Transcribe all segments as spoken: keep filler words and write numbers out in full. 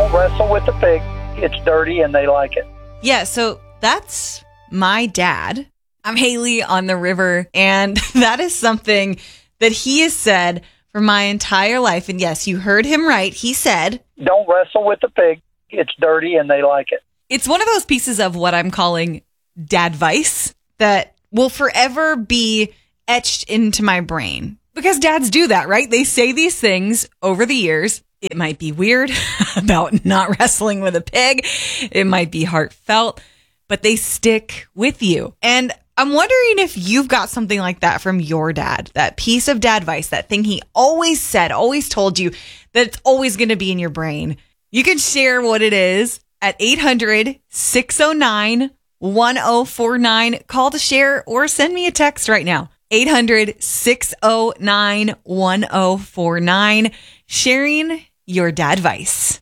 Don't wrestle with the pig. It's dirty and they like it. Yeah, so that's my dad. I'm Haley on the river, and that is something that he has said for my entire life. And yes, you heard him right. He said, don't wrestle with the pig. It's dirty and they like it. It's one of those pieces of what I'm calling dadvice that will forever be etched into my brain. Because dads do that, right? They say these things over the years. It might be weird about not wrestling with a pig. It might be heartfelt, but they stick with you. And I'm wondering if you've got something like that from your dad, that piece of dadvice, that thing he always said, always told you, that it's always going to be in your brain. You can share what it is at eight hundred, six oh nine, one oh four nine. Call to share or send me a text right now. eight hundred, six oh nine, one oh four nine. Sharing your dadvice.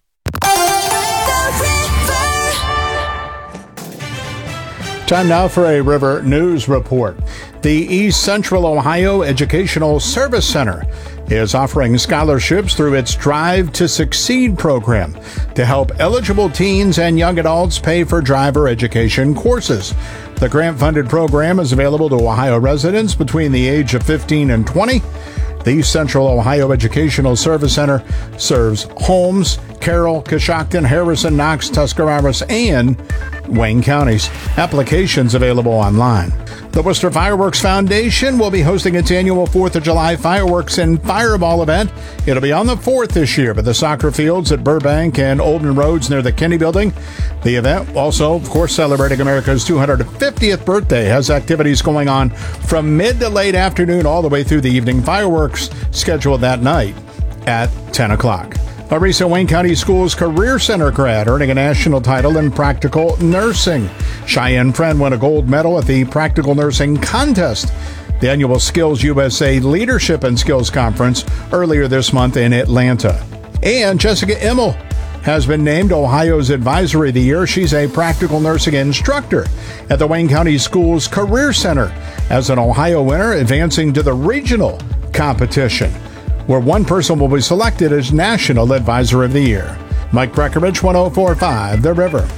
Time now for a River News Report. The East Central Ohio Educational Service Center is offering scholarships through its Drive to Succeed program to help eligible teens and young adults pay for driver education courses. The grant-funded program is available to Ohio residents between the age of fifteen and twenty. The East Central Ohio Educational Service Center serves Holmes, Carroll, Coshocton, Harrison, Knox, Tuscarawas, and Wayne counties. Applications available online. The Worcester Fireworks Foundation will be hosting its annual fourth of July Fireworks and Fireball event. It'll be on the fourth this year, but the soccer fields at Burbank and Olden Roads near the Kinney Building. The event also, of course, celebrating America's two hundred fiftieth birthday, has activities going on from mid to late afternoon all the way through the evening. Fireworks scheduled that night at ten o'clock. A recent Wayne County Schools Career Center grad earning a national title in practical nursing. Cheyenne Friend won a gold medal at the Practical Nursing Contest, the annual Skills U S A Leadership and Skills Conference earlier this month in Atlanta. And Jessica Immel has been named Ohio's Advisory of the Year. She's a practical nursing instructor at the Wayne County Schools Career Center as an Ohio winner, advancing to the regional competition, where one person will be selected as National Advisor of the Year. Mike Breckenridge, one oh four point five The River.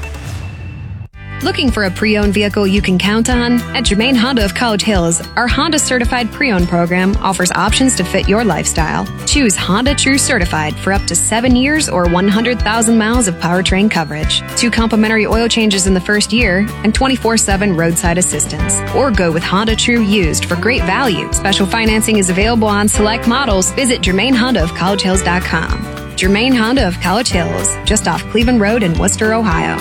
Looking for a pre-owned vehicle you can count on? At Germain Honda of College Hills, our Honda Certified Pre-Owned program offers options to fit your lifestyle. Choose Honda True Certified for up to seven years or one hundred thousand miles of powertrain coverage, two complimentary oil changes in the first year, and twenty-four seven roadside assistance. Or go with Honda True Used for great value. Special financing is available on select models. Visit Germain Honda of College Hills dot com. Germain Honda of College Hills, just off Cleveland Road in Worcester, Ohio.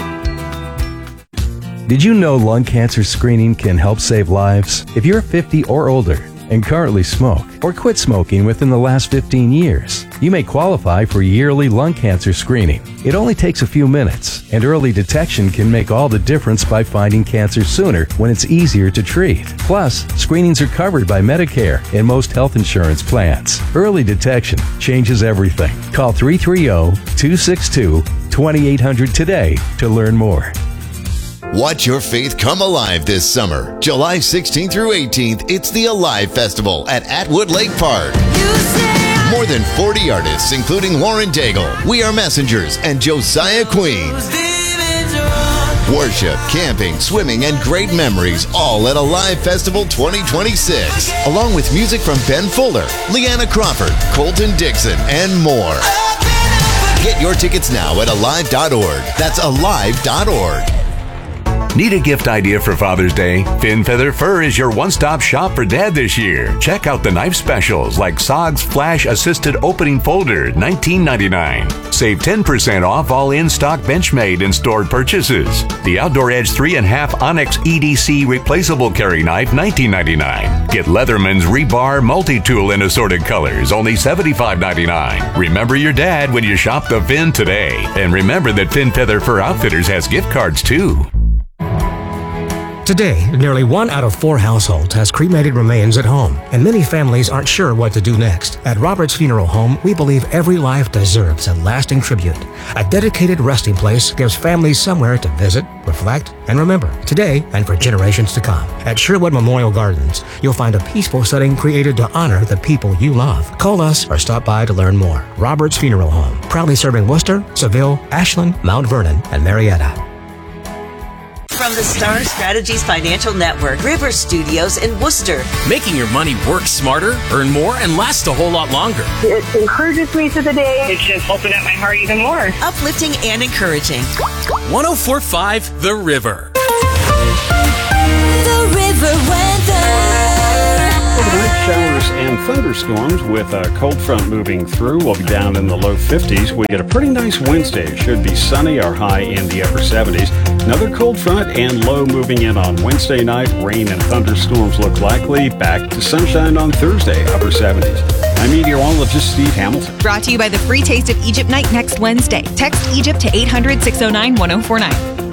Did you know lung cancer screening can help save lives? If you're fifty or older and currently smoke or quit smoking within the last fifteen years, you may qualify for yearly lung cancer screening. It only takes a few minutes, and early detection can make all the difference by finding cancer sooner when it's easier to treat. Plus, screenings are covered by Medicare and most health insurance plans. Early detection changes everything. Call three three zero, two six two, two eight zero zero today to learn more. Watch your faith come alive this summer. July sixteenth through eighteenth, it's the Alive Festival at Atwood Lake Park. More than forty artists, including Lauren Daigle, We Are Messengers, and Josiah Queen. Worship, camping, swimming, and great memories, all at Alive Festival twenty twenty-six. Along with music from Ben Fuller, Leanna Crawford, Colton Dixon, and more. Get your tickets now at alive dot org. That's alive dot org. Need a gift idea for Father's Day? Fin Feather Fur is your one-stop shop for Dad this year. Check out the knife specials like S O G's Flash Assisted Opening Folder, nineteen ninety-nine. Save ten percent off all in-stock Benchmade and stored purchases. The Outdoor Edge three and a half Onyx E D C Replaceable Carry Knife, nineteen ninety-nine. Get Leatherman's Rebar Multi-Tool in assorted colors, only seventy-five ninety-nine. Remember your dad when you shop the Fin today. And remember that Fin Feather Fur Outfitters has gift cards too. Today, nearly one out of four households has cremated remains at home, and many families aren't sure what to do next. At Roberts Funeral Home, we believe every life deserves a lasting tribute. A dedicated resting place gives families somewhere to visit, reflect, and remember today and for generations to come. At Sherwood Memorial Gardens, you'll find a peaceful setting created to honor the people you love. Call us or stop by to learn more. Roberts Funeral Home, proudly serving Worcester, Seville, Ashland, Mount Vernon, and Marietta. From the Star Strategies Financial Network, River Studios in Worcester. Making your money work smarter, earn more, and last a whole lot longer. It encourages me to the day. It's just opened up my heart even more. Uplifting and encouraging. one oh four point five The River. The River weather. Overnight showers and thunderstorms with a cold front moving through. We'll be down in the low fifties. We get a pretty nice Wednesday. It should be sunny, our high in the upper seventies. Another cold front and low moving in on Wednesday night. Rain and thunderstorms look likely. Back to sunshine on Thursday, upper seventies. I'm meteorologist Steve Hamilton. Brought to you by the Free Taste of Egypt Night next Wednesday. Text Egypt to eight hundred, six oh nine, one oh four nine.